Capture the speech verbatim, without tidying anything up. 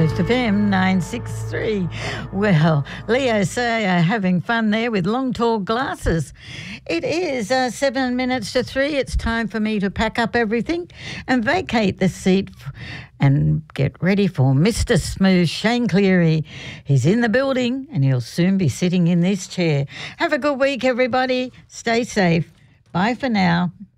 Coast F M nine sixty-three. Well, Leo Sayer having fun there with long, tall glasses. It is uh, seven minutes to three. It's time for me to pack up everything and vacate the seat f- and get ready for Mister Smooth, Shane Cleary. He's in the building and he'll soon be sitting in this chair. Have a good week, everybody. Stay safe. Bye for now.